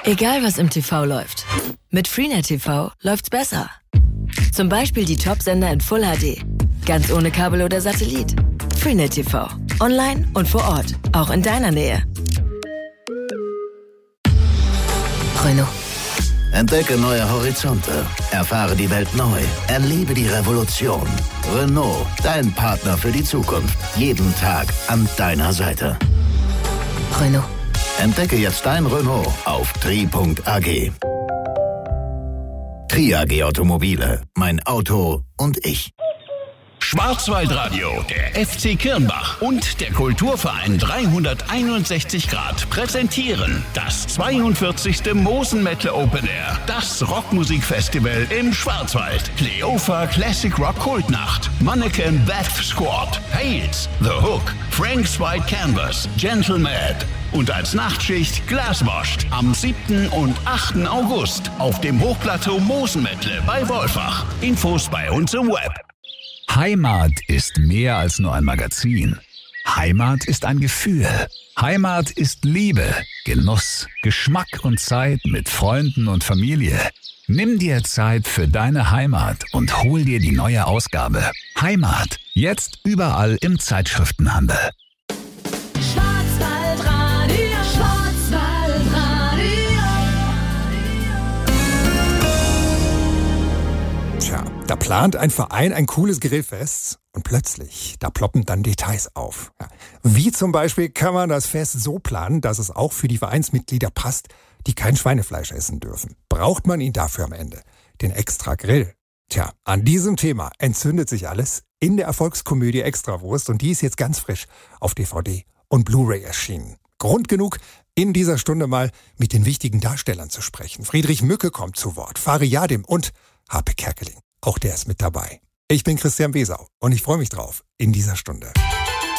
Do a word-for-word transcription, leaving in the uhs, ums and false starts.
Egal was im T V läuft, mit Freenet T V läuft's besser. Zum Beispiel die Top-Sender in Full H D. Ganz ohne Kabel oder Satellit. Freenet T V. Online und vor Ort. Auch in deiner Nähe. Renault. Entdecke neue Horizonte. Erfahre die Welt neu. Erlebe die Revolution. Renault, dein Partner für die Zukunft. Jeden Tag an deiner Seite. Renault. Entdecke jetzt dein Renault auf tri punkt a g. tri A G Automobile. Mein Auto und ich. Schwarzwaldradio, der F C Kirnbach und der Kulturverein dreihunderteinundsechzig Grad präsentieren das zweiundvierzigste Mosenmetal Open Air, das Rockmusikfestival im Schwarzwald. Cleofa Classic Rock Kultnacht, Mannequin Death Squad, Hales, The Hook, Frank's White Canvas, Gentle Mad und als Nachtschicht Glaswashed am siebten und achten August auf dem Hochplateau Mosenmetle bei Wolfach. Infos bei uns im Web. Heimat ist mehr als nur ein Magazin. Heimat ist ein Gefühl. Heimat ist Liebe, Genuss, Geschmack und Zeit mit Freunden und Familie. Nimm dir Zeit für deine Heimat und hol dir die neue Ausgabe. Heimat, jetzt überall im Zeitschriftenhandel. Schwarzwaldradio, Schwarzwaldradio. Tja, da plant ein Verein ein cooles Grillfest und plötzlich, da ploppen dann Details auf. Ja, wie zum Beispiel kann man das Fest so planen, dass es auch für die Vereinsmitglieder passt, die kein Schweinefleisch essen dürfen. Braucht man ihn dafür am Ende? Den extra Grill? Tja, an diesem Thema entzündet sich alles in der Erfolgskomödie Extrawurst und die ist jetzt ganz frisch auf D V D und Blu-ray erschienen. Grund genug, in dieser Stunde mal mit den wichtigen Darstellern zu sprechen. Friedrich Mücke kommt zu Wort, Fari Yadim und Harpe Kerkeling. Auch der ist mit dabei. Ich bin Christian Wesau und ich freue mich drauf in dieser Stunde.